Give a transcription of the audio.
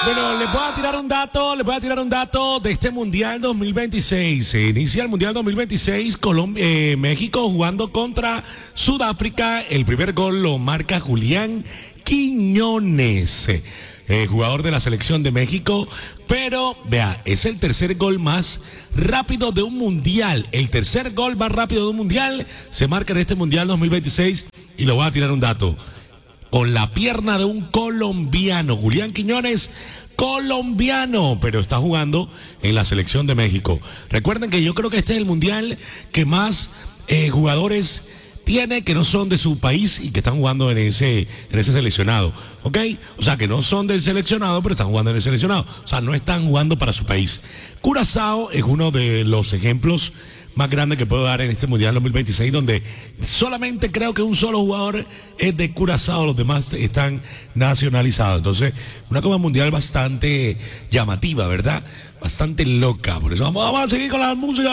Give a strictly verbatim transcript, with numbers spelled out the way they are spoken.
Bueno, les voy a tirar un dato, les voy a tirar un dato de este Mundial dos mil veintiséis. Se inicia el Mundial dos mil veintiséis, Colombia, eh, México jugando contra Sudáfrica. El primer gol lo marca Julián Quiñones, eh, jugador de la selección de México. Pero, vea, es el tercer gol más rápido de un Mundial. El tercer gol más rápido de un Mundial se marca en este Mundial dos mil veintiséis. Y le voy a tirar un dato. Con la pierna de un colombiano, Julián Quiñones, colombiano, pero está jugando en la selección de México. Recuerden que yo creo que este es el mundial que más eh, jugadores tiene que no son de su país y que están jugando en ese, en ese seleccionado, ¿ok? O sea, que no son del seleccionado, pero están jugando en el seleccionado. O sea, no están jugando para su país. Curazao es uno de los ejemplos más grande que puedo dar en este Mundial dos mil veintiséis, donde solamente creo que un solo jugador es de Curazao, los demás están nacionalizados. Entonces, una Copa Mundial bastante llamativa, ¿verdad? Bastante loca. Por eso vamos, vamos a seguir con la música.